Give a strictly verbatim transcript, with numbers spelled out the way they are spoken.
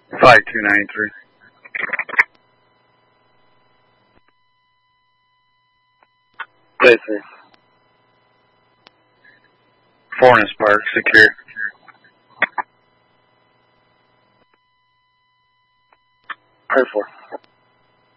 five two nine three. Business. Forness Park, secure. Air four.